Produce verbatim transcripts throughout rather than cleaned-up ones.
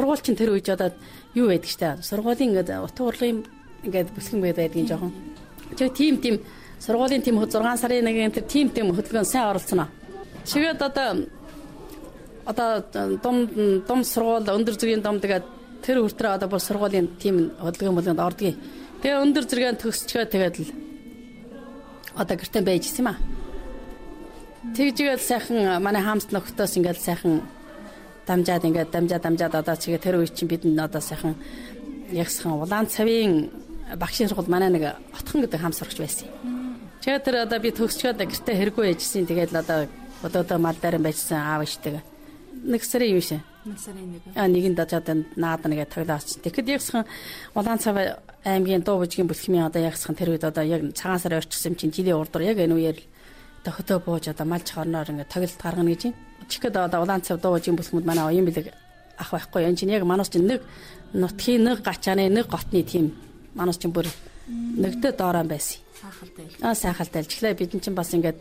сургууль чинь тэр үеж одоо юу байдаг штэ. Сургуулийн ингээд утга урлагийн ингээд бүсгэн байдгийн жоохон. Тэгээ тим тим сургуулийн тим6 сарын нэгэн тэр тим тим хөдөлгөөн сайн оролцсон аа. Чигээд одоо одоо дом дом сургууль өндөр зэргийн дом тэгээд тэр хүртрээ одоо бол сургуулийн тим хөдөлгөөн болгонд ордгийг. Тэгээ өндөр зэргийн төгсчгээ тэгээд л одоо гэртээ байжсэн юм аа. Тэгжгээл сайхан манай хаамт нөхдөс ингээд сайхан дамжаад ингээд дамжаад дамжаад одоо чигээ тэр үе чинь бидэнд одоо сайхан ягсхан улаан цавийн багшийн сургууль манай нэг отхон гэдэг хаам сурагч байсан. Тэгээд тэр одоо би төгсчгээд гэртээ хэрэггүй яжсэн. Тэгээд л одоо одоо мал дээрэн байжсан аав иштэйг. Нэг сарын юу шээ. Нэг сарын нэг. А нэгэнд очоод наад нэгэ тоглооч. Тэгэхэд ягсхан улаан цав аймгийн дуу бүжгийн бүлхмийн одоо ягсхан тэр үед одоо яг цагаан сар орчихсан чинь жилийн урдуур яг энэ үеэр одоо хөтөө бууж одоо малж хорноор ингээд тоглолт гаргана гэж юм. Чихэд одоо улаан цав дуу бүжгийн бүлхмүүд манай оюун билег ах байхгүй. Энэ чинь яг манаас чинь нэг нутгийн нэг гачааны нэг готны тим манаас чинь бүр нэгдэ доороо байсан. Сайхалтай. Аа сайхалтай. Чихлээ бидэн чинь бас ингээд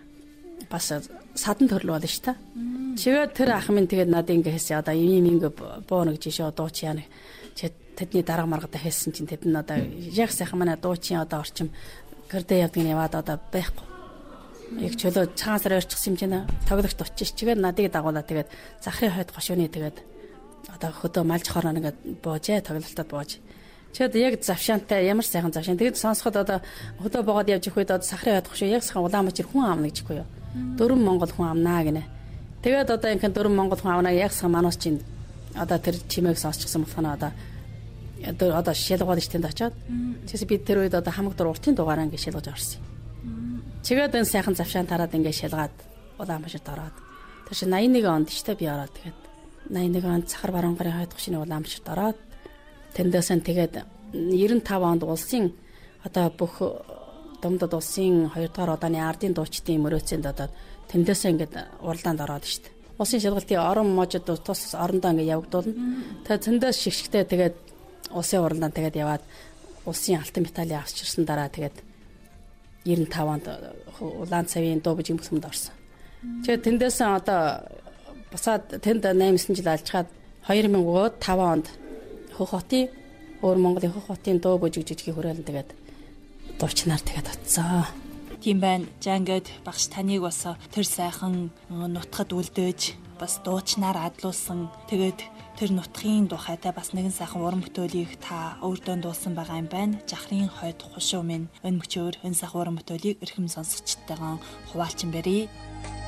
бас садан төрөл болно шүү дээ. Чигээр тэр ах минь тэгээд надад ингэ хэлсэн. Одоо юм юм ингэ бууна гэж шоо дууч яана. Тэдний дарга маргада хэлсэн чинь тэд нь одоо яг сайхан манай дуучин одоо орчим гэрдээ явдаг нь яваад одоо байхгүй. Яг чөлөө цагаан сар орчихсан юм чинь тоглогт очиж чигээр надыг дагуулаа тэгээд захрын хойд гошууны тэгээд одоо хөдөө малж хороо ингээд буужээ тоглолтод бууж. Чад яг завшаантай ямар сайхан завшаан. Тэгээд сонсоход одоо хөдөө боогод явж их үед одоо сахарын хойд гошуу яг сайхан улаан мочир хүн аамна гэжгүй юу. Дөрвөн Монгол хүн амнаа гинэ. Тэгээд одоо инхэн дөрвөн Монгол хүн амнаа яг сайхан манус чинь одоо тэр чимээг сонсчихсан болохоо одоо одоо шилгоод штинд очоод чээс бид тэр үед одоо хамаг дур уртын дугаараа ингэ шилгож орсон. Чигээд энэ сайхан завшаан тараад ингэ шилгаад улаан мочирт ороод. Тэр чинь восемьдесят нэг онд штэ би ороод тэгээд восемьдесят нэг онд сахар баруун гарын хойд гошины улаан мочирт ороод тэндээс нь тэгээд девяносто пять онд улсын одоо бүх Домдод улсын хоёр дахь удааны ардын дуучдын мөрөөцөнд одоо тэндээс ингээд уралдаанд ороод штт. Улсын шалгалтын орон можид тус орондоо ингээд явагдуулна. Тэгээд тэндээс шигшгтэй тэгээд улсын уралдаанд тэгээд яваад улсын алтан медалийн авчирсан дараа тэгээд девяносто пять онд улаан цавийн дуу бүжгийн бүсмэнд орсон. Тэгээд тэндээс одоо бусаад тэнд восемь жил алжгаад две тысячи пять онд Хөх хотын өөр Монголын Хөх хотын дуу бүжиг жижиг хүрээлэн тэгээд дуучнаар тэгээд утсаа. Тийм байна. Жангад багш таныг бас тэр сайхан нутгад үлдээж бас дуучнаар адлуулсан. Тэгээд тэр нутгийн тухайтай бас нэгэн сайхан уран бүтээлийг та өөртөө дуулсан байгаа юм байна. Жахрын хойд хушуу минь өн мөчөөр энэ сайхан уран бүтээлийг эрхэм сонсогчтойгоо хуваалцсан барий.